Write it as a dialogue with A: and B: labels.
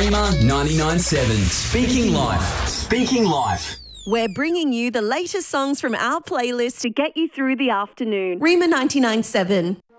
A: Rima 99.7. Speaking Life. Speaking Life.
B: We're bringing you the latest songs from our playlist to get you through the afternoon. Rima 99.7.